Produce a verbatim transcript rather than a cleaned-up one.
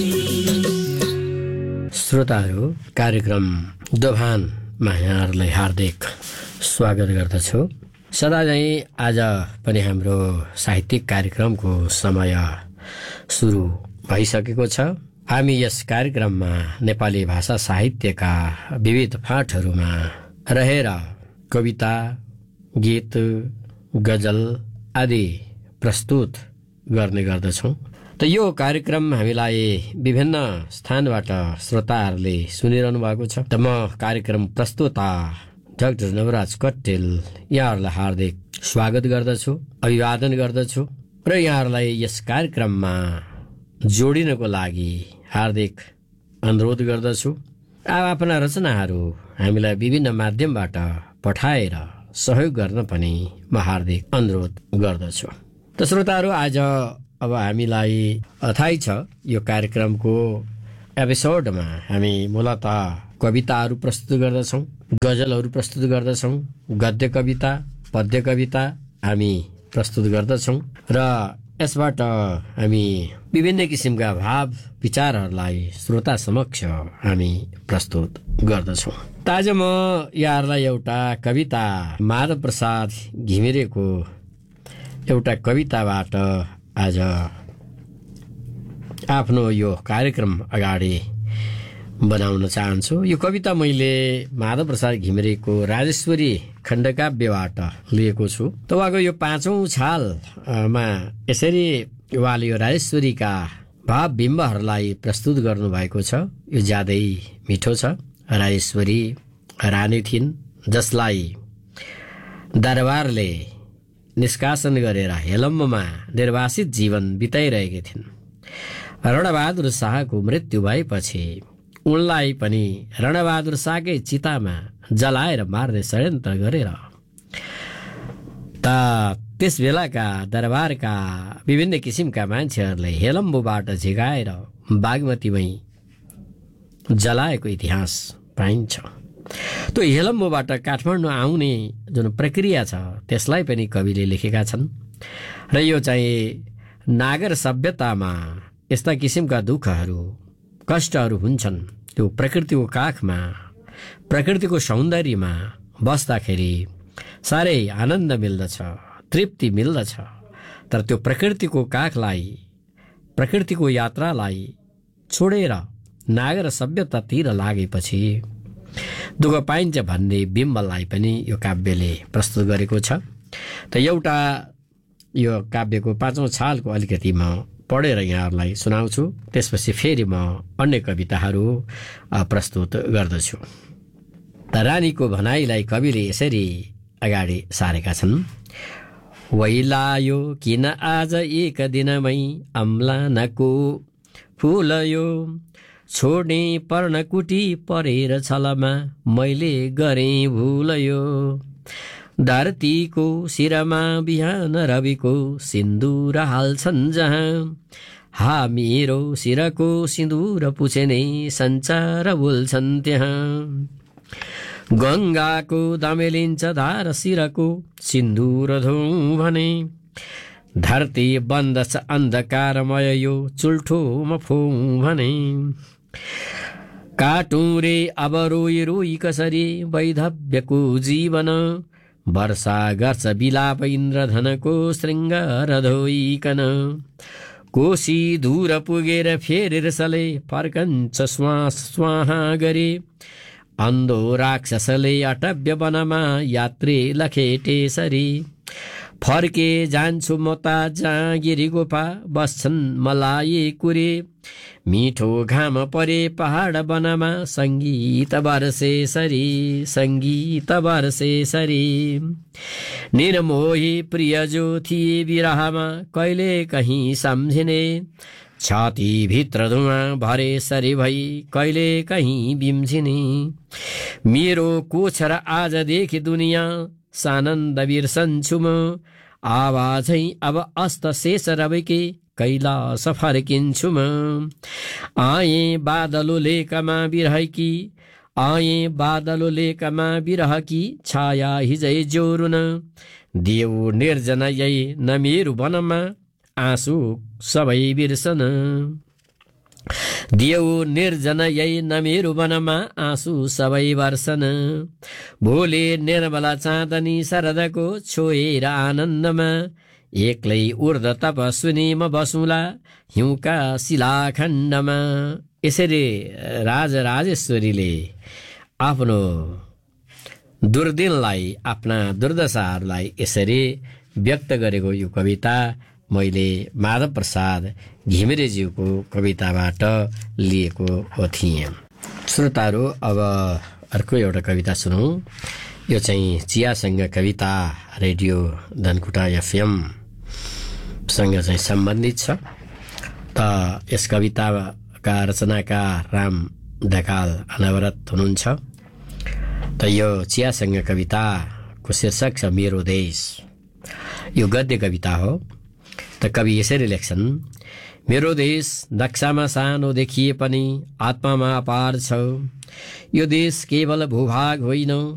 श्रोताहरू, कार्यक्रम दोभानमा यहाँहरूलाई हार्दिक स्वागत गर्दछु। सदा झैँ आज पनि हाम्रो साहित्यिक कार्यक्रमको समय सुरु भइसकेको छ। हामी यस कार्यक्रममा नेपाली भाषा साहित्यका विविध फाँटहरूमा रहेर कविता, गीत, गजल आदि प्रस्तुत गर्ने गर्दछौँ। त यो कार्यक्रम हामीलाई विभिन्न स्थानबाट श्रोताहरूले सुनिरहनु भएको छ। त म कार्यक्रम प्रस्तुता डाक्टर नवराज कट्टेल यहाँहरूलाई हार्दिक स्वागत गर्दछु, अभिवादन गर्दछु र यहाँहरूलाई यस कार्यक्रममा जोडिनको लागि हार्दिक अनुरोध गर्दछु। आफ्ना रचनाहरू हामीलाई विभिन्न माध्यमबाट पठाएर सहयोग गर्न पनि म हार्दिक अनुरोध गर्दछु। त श्रोताहरू, आज अब हामीलाई थाहै छ यो कार्यक्रमको एपिसोडमा हामी मूलत कविताहरू प्रस्तुत गर्दछौँ, गजलहरू प्रस्तुत गर्दछौँ, गद्य कविता, पद्य कविता हामी प्रस्तुत गर्दछौँ र यसबाट हामी विभिन्न किसिमका भाव विचारहरूलाई श्रोता समक्ष हामी प्रस्तुत गर्दछौँ। त आज म यहाँहरूलाई एउटा कविता माधव प्रसाद घिमिरेको एउटा कविताबाट आज आफ्नो यो कार्यक्रम अगाडि बनाउन चाहन्छु। यो कविता मैले माधव प्रसाद घिमिरेको राजेश्वरी खण्डकाव्यबाट लिएको छु। त उहाँको यो पाँचौं छालमा यसरी उहाँले यो राजेश्वरीका भाव बिम्बहरूलाई प्रस्तुत गर्नुभएको छ। यो ज्यादै मिठो छ। राजेश्वरी रानी थिइन् जसलाई दरबारले निष्कासन गरेर हेलम्बमा निर्वासित जीवन बिताइरहेकी थिइन्। रणबहादुर शाहको मृत्यु भएपछि उनलाई पनि रणबहादुर शाहकै चितामा जलाएर मार्ने षड्यन्त्र गरेर त त्यस बेलाका दरबारका विभिन्न किसिमका मान्छेहरूले हेलम्बुबाट झिकाएर बागमतीमै जलाएको इतिहास पाइन्छ। त्यो हेलम्बुबाट काठमाडौँ आउने जुन प्रक्रिया छ त्यसलाई पनि कविले लेखेका छन् र यो चाहिँ नागर सभ्यतामा यस्ता किसिमका दुःखहरू कष्टहरू हुन्छन्। त्यो प्रकृतिको काखमा प्रकृतिको सौन्दर्यमा बस्दाखेरि साह्रै आनन्द मिल्दछ, तृप्ति मिल्दछ। तर त्यो प्रकृतिको काखलाई, प्रकृतिको यात्रालाई छोडेर नागर सभ्यतातिर लागेपछि दुःख पाइन्छ भन्ने बिम्बलाई पनि यो काव्यले प्रस्तुत गरेको छ। त एउटा यो काव्यको पाँचौं छालको अलिकति म पढेर यहाँहरूलाई सुनाउँछु, त्यसपछि फेरि म अन्य कविताहरू प्रस्तुत गर्दछु। त रानीको भनाइलाई कविले यसरी अगाडि सारेका छन्। वैलायो किन आज एक दिनमै अम्लानको फुलयो, छोड्ने पर्णकुटी परेर छलमा मैले गरेँ भुलयो। धरतीको शिरमा बिहान रविको सिन्दुर हाल्छन् जहाँ, हा मेरो शिरको सिन्दुर पुछेने सञ्चार बोल्छन् त्यहाँ। गङ्गाको दमेलिन्छ धार शिरको सिन्दुर धौँ भने, धरती बन्दछ अन्धकारमय यो चुल्ठोमा फोँ भने। काटौँ रे अब रोई रोई कसरी वैधव्यको जीवन, वर्षा गर्छ बिलाप इन्द्रधनको श्रृङ्गार धोइकन। कोशी दूर पुगेर फेरि रिसले फर्कन्छ श्वास स्वाहा गरे, अन्धो राक्षसले अटव्य वनमा यात्री लखेटेसरी। फर्के जान्छु म त जाँगिरी गोपा बस्छन् मलाई कुरे, मिठो घाम परे पहाड वनमा सङ्गीत बर्से सरी, सङ्गीत बर्से सरी। निर्मोही प्रिय जो थिए विरहमा कहिले कहीँ सम्झिने, छातीभित्र धुवाँ भरे सरी भई कहिले कहीँ बिम्झिने। मेरो कोछर आजदेखि दुनियाँ सानन्द बिर्सन्छु म, आवाजै अब अस्त शेष रविके कैलाश फर्किन्छु म। आए बादलो लेकमा बिरहकी, आए बादलो लेकमा बिरहकी छाया हिजै जोरुन। देऊ निर्जन यही न मेरो वनमा आँसु सबै बिर्सन। दियौ निर्जन यही नमेरु वनमा आँसु सबै वर्षन भोले निर्मला चाँदनी शरदको छोएर आनन्दमा एक्लै ऊर्ध तपस्विनी म बसुँला हिउँका शिलाखण्डमा। यसरी राज राजेश्वरीले आफ्नो दुर्दिनलाई आफ्ना दुर्दशाहरूलाई यसरी व्यक्त गरेको यो कविता मैले माधव प्रसाद घिमिरेज्यूको कविताबाट लिएको थिएँ। श्रोताहरू, अब अर्को एउटा कविता सुनौँ। यो चाहिँ चियासँग कविता रेडियो धनकुटा एफएम सँग चाहिँ सम्बन्धित छ। त यस कविताका रचनाकार राम ढकाल अनवरत हुनुहुन्छ। त यो चियासँग कविताको शीर्षक छ मेरो देश। यो गद्य कविता हो। त कवि यसरी लेख्छन्, मेरो देश नक्सामा सानो देखिए पनि आत्मामा अपार छ। यो देश केवल भूभाग होइन,